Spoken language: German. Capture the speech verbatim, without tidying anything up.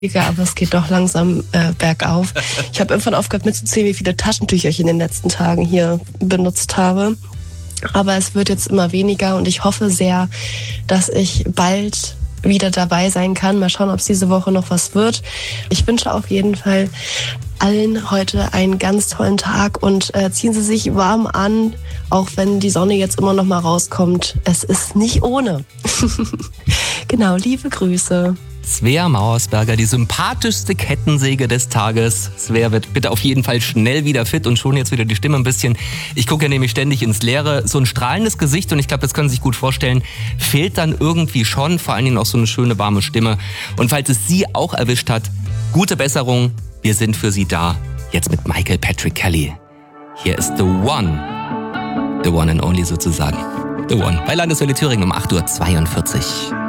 aber es geht doch langsam äh, bergauf. Ich habe irgendwann aufgehört mitzuzählen, wie viele Taschentücher ich in den letzten Tagen hier benutzt habe. Aber es wird jetzt immer weniger und ich hoffe sehr, dass ich bald wieder dabei sein kann. Mal schauen, ob es diese Woche noch was wird. Ich wünsche auf jeden Fall allen heute einen ganz tollen Tag und äh, ziehen Sie sich warm an, auch wenn die Sonne jetzt immer noch mal rauskommt. Es ist nicht ohne. Genau, liebe Grüße. Svea Mauersberger, die sympathischste Kettensäge des Tages. Svea wird bitte auf jeden Fall schnell wieder fit und schon jetzt wieder die Stimme ein bisschen. Ich gucke ja nämlich ständig ins Leere. So ein strahlendes Gesicht und ich glaube, das können Sie sich gut vorstellen, fehlt dann irgendwie schon. Vor allen Dingen auch so eine schöne, warme Stimme. Und falls es Sie auch erwischt hat, gute Besserung. Wir sind für Sie da. Jetzt mit Michael Patrick Kelly. Hier ist The One. The One and Only sozusagen. The One. Bei Landeswelle Thüringen um acht Uhr zweiundvierzig.